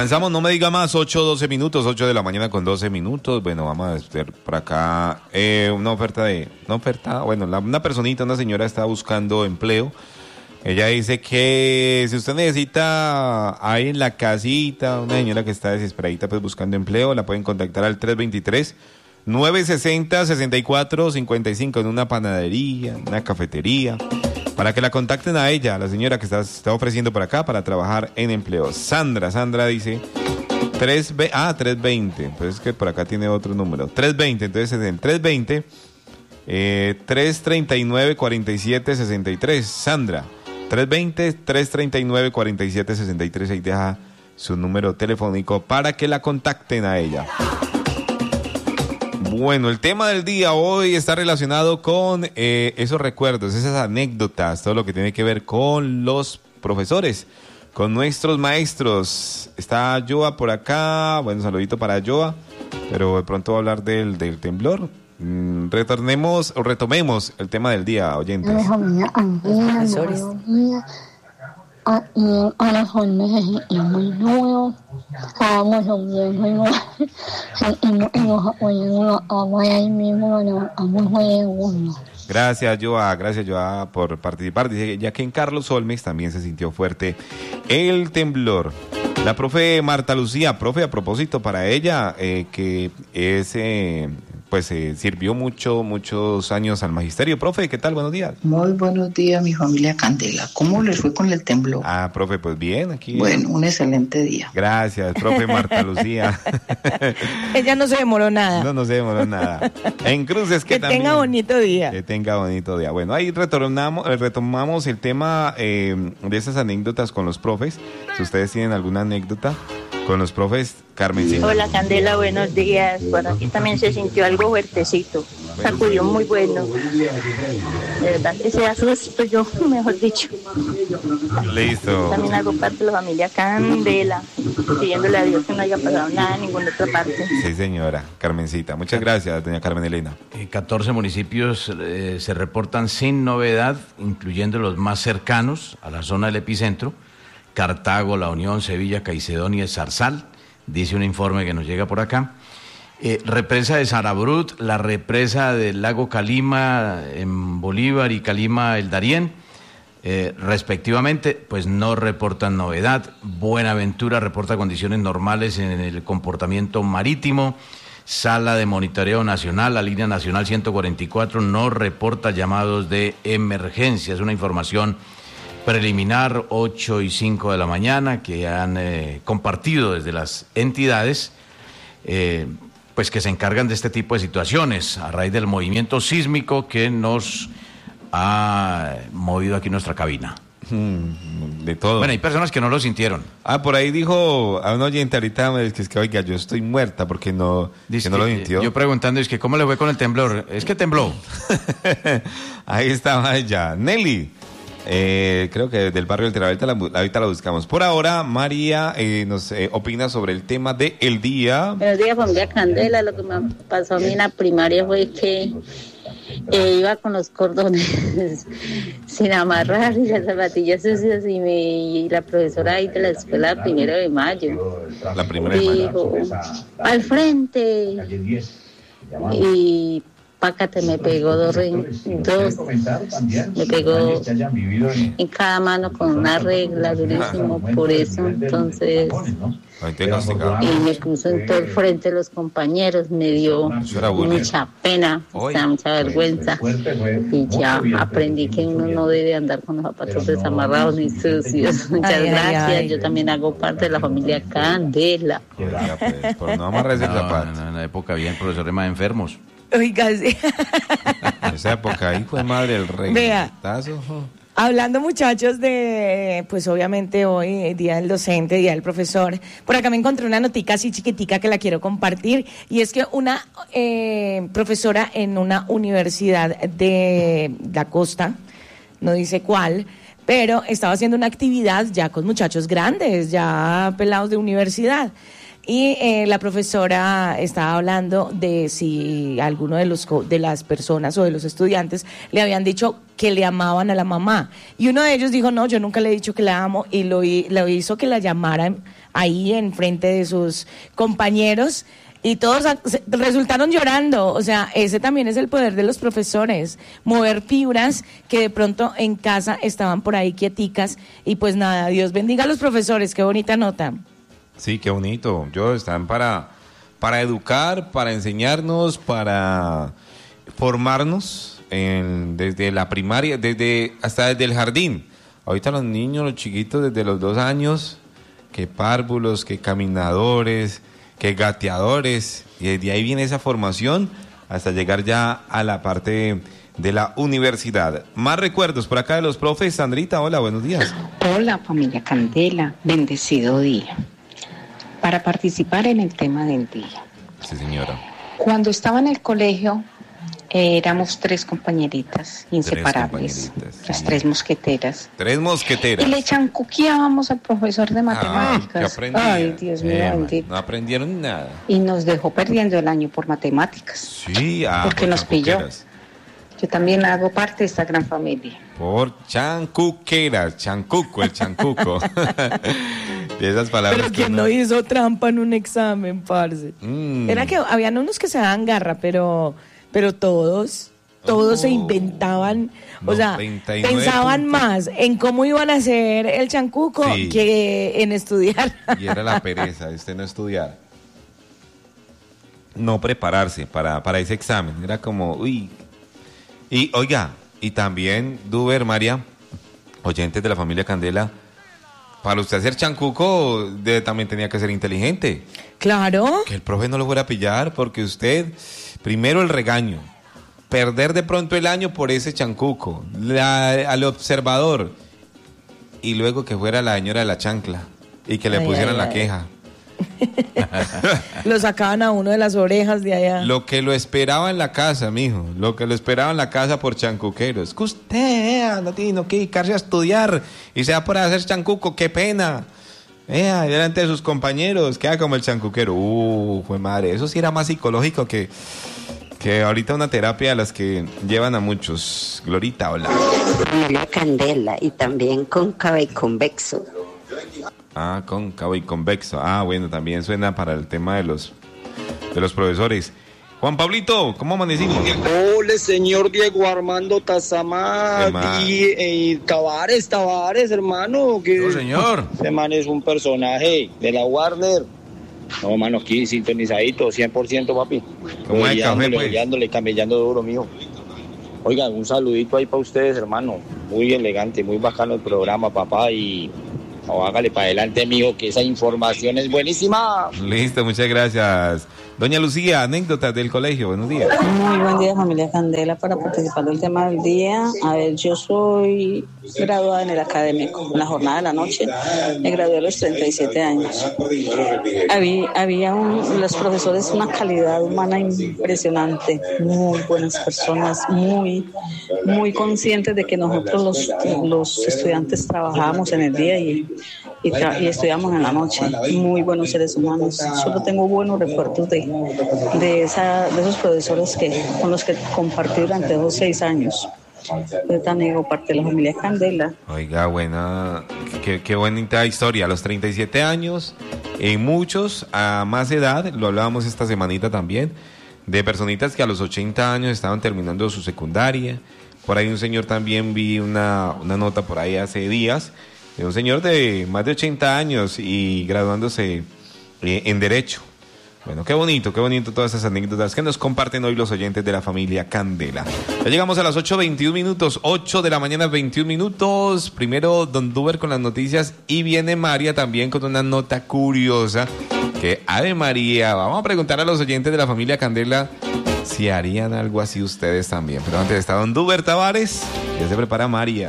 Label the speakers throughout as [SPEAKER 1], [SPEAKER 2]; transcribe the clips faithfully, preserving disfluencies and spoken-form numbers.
[SPEAKER 1] Avanzamos, no me diga más, ocho, doce minutos, ocho de la mañana con doce minutos. Bueno, vamos a ver por acá eh, una oferta de, una oferta, bueno, la, una personita, una señora está buscando empleo. Ella dice que si usted necesita ahí en la casita, una señora que está desesperadita pues buscando empleo, la pueden contactar al tres veintitrés, nueve sesenta, sesenta y cuatro cincuenta y cinco en una panadería, una cafetería, para que la contacten a ella, a la señora que está, está ofreciendo por acá para trabajar en empleo. Sandra, Sandra dice tres veinte, ah, tres veinte, entonces que por acá tiene otro número, tres veinte, entonces en tres veinte, eh, tres treinta y nueve, cuarenta y siete, sesenta y tres, Sandra. tres veinte, tres treinta y nueve, cuarenta y siete, sesenta y tres, ahí deja su número telefónico para que la contacten a ella. Bueno, el tema del día hoy está relacionado con eh, esos recuerdos, esas anécdotas, todo lo que tiene que ver con los profesores, con nuestros maestros. Está Joa por acá, bueno, saludito para Joa, pero de pronto va a hablar del, del temblor. Mm, retornemos o retomemos el tema del día, oyentes. Gracias, Joa, gracias, Joa, por participar. Dice ya que en Carlos Olmes también se sintió fuerte el temblor. La profe Marta Lucía, profe, a propósito para ella, eh, que es... Eh, pues eh, sirvió mucho, muchos años al magisterio. Profe, ¿qué tal? Buenos días.
[SPEAKER 2] Muy buenos días, mi familia Candela. ¿Cómo les fue con el temblor?
[SPEAKER 1] Ah, profe, pues bien, aquí.
[SPEAKER 2] Bueno, un excelente día.
[SPEAKER 1] Gracias, profe Marta Lucía.
[SPEAKER 3] Ella no se demoró nada.
[SPEAKER 1] No, no se demoró nada. En Cruces, que,
[SPEAKER 3] que
[SPEAKER 1] también. Que
[SPEAKER 3] tenga bonito día.
[SPEAKER 1] Que tenga bonito día. Bueno, ahí retornamos, retomamos el tema eh, de esas anécdotas con los profes. Si ustedes tienen alguna anécdota con los profes, Carmencita.
[SPEAKER 4] Hola, Candela, buenos días. Por aquí también se sintió algo fuertecito. Sacudió muy bueno. De verdad que se asustó yo, mejor dicho.
[SPEAKER 1] Listo.
[SPEAKER 4] También hago parte de la familia Candela, pidiéndole a Dios que no haya pasado nada en ninguna otra parte.
[SPEAKER 1] Sí, señora, Carmencita. Muchas gracias, doña Carmen Elena.
[SPEAKER 5] Eh, catorce municipios eh, se reportan sin novedad, incluyendo los más cercanos a la zona del epicentro: Cartago, La Unión, Sevilla, Caicedonia y el Zarzal, dice un informe que nos llega por acá. Eh, represa de Sarabrut, la represa del lago Calima en Bolívar y Calima el Darién, eh, respectivamente, pues no reportan novedad. Buenaventura reporta condiciones normales en el comportamiento marítimo. Sala de Monitoreo Nacional, la línea nacional ciento cuarenta y cuatro, no reporta llamados de emergencia. Es una información preliminar, ocho y cinco de la mañana, que han eh, compartido desde las entidades eh, pues que se encargan de este tipo de situaciones a raíz del movimiento sísmico que nos ha movido aquí nuestra cabina.
[SPEAKER 1] De todo.
[SPEAKER 5] Bueno, hay personas que no lo sintieron.
[SPEAKER 1] Ah, por ahí dijo a un oyente ahorita, es que, es que oiga, yo estoy muerta porque no,
[SPEAKER 5] Dice
[SPEAKER 1] que no lo
[SPEAKER 5] que,
[SPEAKER 1] sintió.
[SPEAKER 5] Yo preguntando, es que ¿cómo le fue con el temblor? Es que tembló.
[SPEAKER 1] Ahí estaba ella, Nelly. Eh, creo que del barrio del Tiravelta, la, ahorita la buscamos. Por ahora, María eh, nos eh, opina sobre el tema de el día.
[SPEAKER 4] Buenos días, familia Candela. Lo que me pasó a mí en la primaria fue que eh, iba con los cordones sin amarrar y las zapatillas sucias y, me, y la profesora ahí de la escuela primero de mayo
[SPEAKER 1] La primera de
[SPEAKER 4] dijo, al frente. Y pácate, me pegó dos, dos, me pegó en cada mano con una regla durísimo, por eso, entonces, y me puso en todo el frente de los compañeros, me dio mucha pena, o sea, mucha vergüenza, y ya aprendí que uno no debe andar con los zapatos desamarrados ni sucios. Muchas ay, gracias, ay, ay. Yo también hago parte de la familia Candela.
[SPEAKER 1] Pues, por no amarrarse el zapato.
[SPEAKER 5] No, en la época había profesores más enfermos.
[SPEAKER 3] Oiga, sí.
[SPEAKER 1] En esa época ahí fue madre el rey.
[SPEAKER 3] Vea, hablando muchachos de, pues obviamente hoy, Día del Docente, Día del Profesor, por acá me encontré una notica así chiquitica que la quiero compartir, y es que una eh, profesora en una universidad de la costa, no dice cuál, pero estaba haciendo una actividad ya con muchachos grandes, ya pelados de universidad. Y eh, la profesora estaba hablando de si alguno de los de las personas o de los estudiantes le habían dicho que le amaban a la mamá. Y uno de ellos dijo, no, yo nunca le he dicho que la amo, y lo, lo hizo que la llamaran ahí en frente de sus compañeros. Y todos resultaron llorando. O sea, ese también es el poder de los profesores, mover fibras que de pronto en casa estaban por ahí quieticas. Y pues nada, Dios bendiga a los profesores, qué bonita nota.
[SPEAKER 1] Sí, qué bonito. Yo están para, para educar, para enseñarnos, para formarnos en, desde la primaria, desde hasta desde el jardín. Ahorita los niños, los chiquitos desde los dos años, que párvulos, que caminadores, que gateadores, y desde ahí viene esa formación hasta llegar ya a la parte de la universidad. Más recuerdos por acá de los profes. Sandrita, hola, buenos días.
[SPEAKER 2] Hola, familia Candela, bendecido día. Para participar en el tema del día.
[SPEAKER 1] Sí, señora.
[SPEAKER 2] Cuando estaba en el colegio, eh, éramos tres compañeritas inseparables,
[SPEAKER 1] tres compañeritas,
[SPEAKER 2] las
[SPEAKER 1] sí.
[SPEAKER 2] tres mosqueteras.
[SPEAKER 1] Tres mosqueteras.
[SPEAKER 2] Y le chancuqueábamos al profesor de matemáticas.
[SPEAKER 1] Ah,
[SPEAKER 2] Ay, Dios mío,
[SPEAKER 1] eh,
[SPEAKER 2] bendito.
[SPEAKER 1] No aprendieron nada.
[SPEAKER 2] Y nos dejó perdiendo el año por matemáticas.
[SPEAKER 1] Sí, ah,
[SPEAKER 2] porque
[SPEAKER 1] por
[SPEAKER 2] nos pilló.
[SPEAKER 1] chancuqueras.
[SPEAKER 2] Yo también hago parte de esta gran familia.
[SPEAKER 1] Por chancuqueras, chancuco, el chancuco. De esas palabras.
[SPEAKER 3] Pero quien
[SPEAKER 1] uno...
[SPEAKER 3] no hizo trampa en un examen, parce.
[SPEAKER 1] Mm.
[SPEAKER 3] Era que habían unos que se daban garra, pero, pero todos, todos
[SPEAKER 1] Oh.
[SPEAKER 3] se inventaban, o sea,
[SPEAKER 1] noventa y nueve
[SPEAKER 3] pensaban
[SPEAKER 1] puntos.
[SPEAKER 3] más en cómo iban a hacer el chancuco
[SPEAKER 1] Sí.
[SPEAKER 3] que en estudiar.
[SPEAKER 1] Y era la pereza, este no estudiar. No prepararse para, para ese examen. Era como, uy. Y oiga, y también, Duber, María, oyentes de la familia Candela, para usted hacer chancuco de, también tenía que ser inteligente.
[SPEAKER 3] Claro.
[SPEAKER 1] Que el profe no lo fuera a pillar porque usted, primero el regaño, perder de pronto el año por ese chancuco, la, al observador, y luego que fuera la señora de la chancla y que le
[SPEAKER 3] Ay,
[SPEAKER 1] pusieran
[SPEAKER 3] ay,
[SPEAKER 1] la
[SPEAKER 3] ay.
[SPEAKER 1] queja.
[SPEAKER 3] Lo sacaban a uno de las orejas de allá.
[SPEAKER 1] Lo que lo esperaba en la casa, mijo, lo que lo esperaba en la casa por chancuquero. Es que usted eh, no tiene que dedicarse a estudiar y se va por hacer chancuco, qué pena. Eh, delante de sus compañeros, queda como el chancuquero. Uh, fue madre, eso sí era más psicológico que, que ahorita una terapia de las que llevan a muchos. Glorita, hola.
[SPEAKER 6] Familia Candela y también cóncava y convexo.
[SPEAKER 1] Ah, cóncavo y convexo. Ah, bueno, también suena para el tema de los de los profesores. Juan Pablito, ¿cómo amanecimos?
[SPEAKER 7] Hola, señor Diego Armando Tazamá
[SPEAKER 1] Hermano.
[SPEAKER 7] y, y Tavares, Tavares, hermano, que
[SPEAKER 5] No, señor.
[SPEAKER 7] ese man es un personaje de la Warner. No, mano, aquí sintonizadito, cien por ciento, papi.
[SPEAKER 1] ¿Cómo es el café, pues?
[SPEAKER 7] Camellando, camellando duro, mijo. Oiga, un saludito ahí para ustedes, hermano. Muy elegante, muy bacano el programa, papá, y no, hágale para adelante, mijo, que esa información es buenísima.
[SPEAKER 1] Listo, muchas gracias. Doña Lucía, anécdotas del colegio, buenos días.
[SPEAKER 8] Muy buen día, familia Candela, para participar del tema del día. A ver, yo soy graduada en el académico, en la jornada de la noche. Me gradué a los treinta y siete años. Había, había un, los profesores una calidad humana impresionante, muy buenas personas, muy, muy conscientes de que nosotros los, los estudiantes trabajábamos en el día y, y, tra- y estudiamos en la noche. Muy buenos seres humanos. Solo tengo buenos recuerdos de de, esa, de esos profesores que con los que compartí durante esos seis años. Yo también hago parte de la familia Candela.
[SPEAKER 1] Oiga, buena, qué, qué bonita historia. A los treinta y siete años, en muchos a más edad, lo hablábamos esta semanita también, de personitas que a los ochenta años estaban terminando su secundaria. Por ahí un señor también vi una, una nota por ahí hace días, de un señor de más de ochenta años y graduándose eh, en Derecho. Bueno, qué bonito, qué bonito todas esas anécdotas que nos comparten hoy los oyentes de la familia Candela. Ya llegamos a las ocho veintiún minutos, ocho de la mañana, veintiún minutos. Primero Don Duber con las noticias y viene María también con una nota curiosa que, Ave María, vamos a preguntar a los oyentes de la familia Candela si harían algo así ustedes también. Pero antes está Don Duber Tavares, ya se prepara María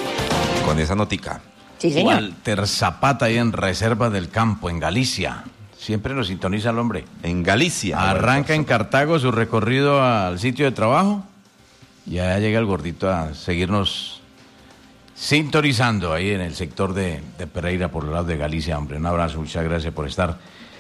[SPEAKER 1] con esa notica.
[SPEAKER 3] Sí, señor.
[SPEAKER 5] Walter Zapata ahí en Reserva del Campo, en Galicia. Siempre nos sintoniza el hombre.
[SPEAKER 1] En Galicia.
[SPEAKER 5] Arranca en Cartago su recorrido al sitio de trabajo y allá llega el gordito a seguirnos sintonizando ahí en el sector de, de Pereira por el lado de Galicia, hombre. Un abrazo, muchas gracias por estar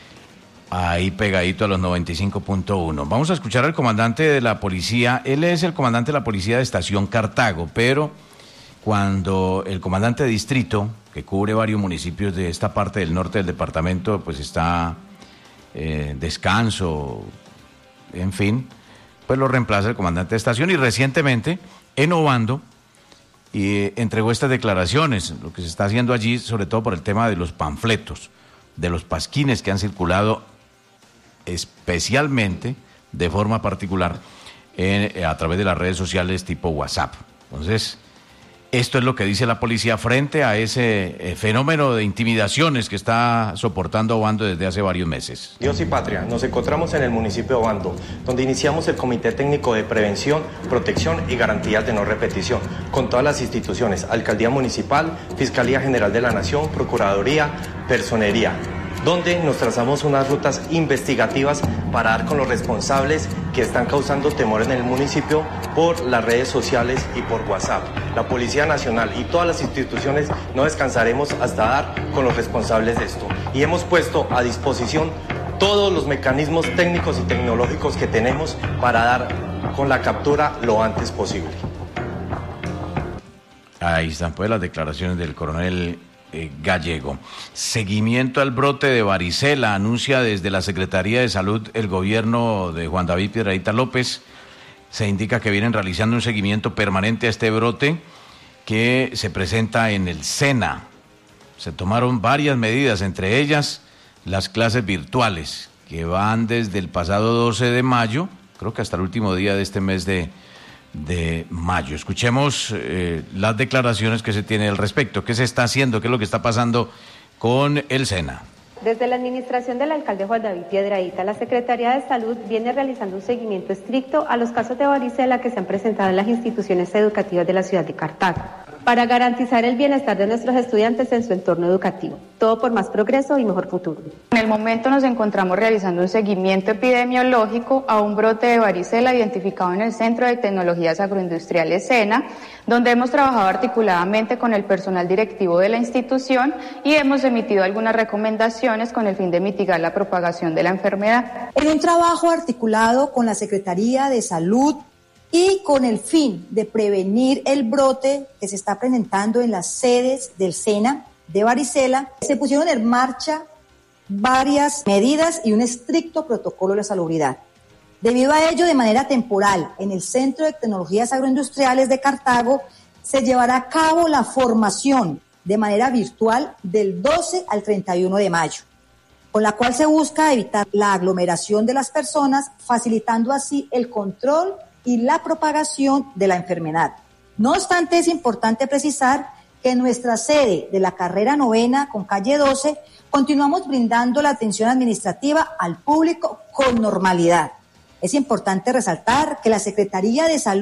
[SPEAKER 5] ahí pegadito a los noventa y cinco punto uno. Vamos a escuchar al comandante de la policía. Él es el comandante de la policía de Estación Cartago, pero cuando el comandante de distrito, que cubre varios municipios de esta parte del norte del departamento, pues está eh, descanso, en fin, pues lo reemplaza el comandante de estación, y recientemente en Obando y eh, entregó estas declaraciones, lo que se está haciendo allí, sobre todo por el tema de los panfletos, de los pasquines que han circulado especialmente, de forma particular, en, eh, a través de las redes sociales tipo WhatsApp. Entonces, esto es lo que dice la policía frente a ese eh, fenómeno de intimidaciones que está soportando Obando desde hace varios meses.
[SPEAKER 9] Dios y patria, nos encontramos en el municipio de Obando, donde iniciamos el Comité Técnico de Prevención, Protección y Garantías de No Repetición, con todas las instituciones, Alcaldía Municipal, Fiscalía General de la Nación, Procuraduría, Personería, donde nos trazamos unas rutas investigativas para dar con los responsables que están causando temor en el municipio por las redes sociales y por WhatsApp. La Policía Nacional y todas las instituciones no descansaremos hasta dar con los responsables de esto. Y hemos puesto a disposición todos los mecanismos técnicos y tecnológicos que tenemos para dar con la captura lo antes posible.
[SPEAKER 5] Ahí están pues las declaraciones del coronel Eh, Gallego. Seguimiento al brote de varicela, anuncia desde la Secretaría de Salud el gobierno de Juan David Piedrahíta López. Se indica que vienen realizando un seguimiento permanente a este brote que se presenta en el SENA. Se tomaron varias medidas, entre ellas las clases virtuales, que van desde el pasado doce de mayo, creo que hasta el último día de este mes de de mayo. Escuchemos eh, las declaraciones que se tiene al respecto. ¿Qué se está haciendo? ¿Qué es lo que está pasando con el SENA?
[SPEAKER 10] Desde la administración del alcalde Juan David Piedrahíta, la Secretaría de Salud viene realizando un seguimiento estricto a los casos de varicela que se han presentado en las instituciones educativas de la ciudad de Cartago, para garantizar el bienestar de nuestros estudiantes en su entorno educativo. Todo por más progreso y mejor futuro.
[SPEAKER 11] En el momento nos encontramos realizando un seguimiento epidemiológico a un brote de varicela identificado en el Centro de Tecnologías Agroindustriales SENA, donde hemos trabajado articuladamente con el personal directivo de la institución y hemos emitido algunas recomendaciones con el fin de mitigar la propagación de la enfermedad.
[SPEAKER 12] En un trabajo articulado con la Secretaría de Salud y con el fin de prevenir el brote que se está presentando en las sedes del SENA de varicela, se pusieron en marcha varias medidas y un estricto protocolo de salubridad. Debido a ello, de manera temporal, en el Centro de Tecnologías Agroindustriales de Cartago se llevará a cabo la formación de manera virtual del doce al treinta y uno de mayo, con la cual se busca evitar la aglomeración de las personas, facilitando así el control y la propagación de la enfermedad. No obstante, es importante precisar que en nuestra sede de la carrera novena con calle doce continuamos brindando la atención administrativa al público con normalidad. Es importante resaltar que la Secretaría de Salud